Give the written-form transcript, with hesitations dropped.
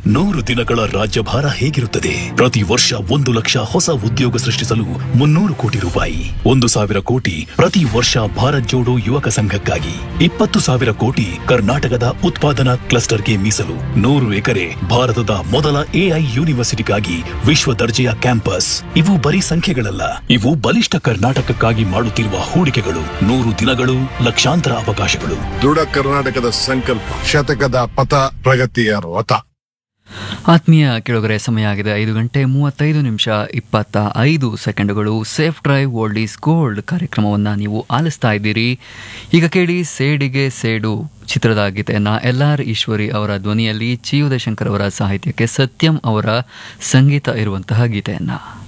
100 ದಿನಗಳ ರಾಜ್ಯಭಾರ ಹೇಗಿರುತ್ತದೆ? ಪ್ರತಿ ವರ್ಷ 1 ಲಕ್ಷ ಹೊಸ ಉದ್ಯೋಗ ಸೃಷ್ಟಿಸಲು 300 ಕೋಟಿ ರೂಪಾಯಿ, 1,000 ಕೋಟಿ ಪ್ರತಿ ವರ್ಷ ಭಾರತ್ ಜೋಡೋ ಯುವಕ ಸಂಘಕ್ಕಾಗಿ, 20,000 ಕೋಟಿ ಕರ್ನಾಟಕದ ಉತ್ಪಾದನಾ ಕ್ಲಸ್ಟರ್ಗೆ ಮೀಸಲು, 100 ಎಕರೆ ಭಾರತದ ಮೊದಲ AI ಯೂನಿವರ್ಸಿಟಿಗಾಗಿ ವಿಶ್ವ ದರ್ಜೆಯ ಕ್ಯಾಂಪಸ್. ಇವು ಬರೀ ಸಂಖ್ಯೆಗಳಲ್ಲ, ಇವು ಬಲಿಷ್ಠ ಕರ್ನಾಟಕಕ್ಕಾಗಿ ಮಾಡುತ್ತಿರುವ ಹೂಡಿಕೆಗಳು. 100 ದಿನಗಳು, ಲಕ್ಷಾಂತರ ಅವಕಾಶಗಳು. ದೃಢ ಕರ್ನಾಟಕದ ಸಂಕಲ್ಪ, ಶತಕದ ಪಥ, ಪ್ರಗತಿಯ ರಥ. ಆತ್ಮೀಯ ಕೇಳುಗರೆ, ಸಮಯ ಆಗಿದೆ 5:35:25 safe drive old is gold ಕಾರ್ಯಕ್ರಮವನ್ನು ನೀವು ಆಲಿಸ್ತಾ ಇದ್ದೀರಿ. ಈಗ ಕೇಳಿ ಸೇಡಿಗೆ ಸೇಡು ಚಿತ್ರದ ಗೀತೆಯನ್ನು LR ಈಶ್ವರಿ ಅವರ ಧ್ವನಿಯಲ್ಲಿ, ಚಿ ಉದಯಶಂಕರ್ ಅವರ ಸಾಹಿತ್ಯಕ್ಕೆ ಸತ್ಯಂ ಅವರ ಸಂಗೀತ ಇರುವಂತಹ ಗೀತೆಯನ್ನು.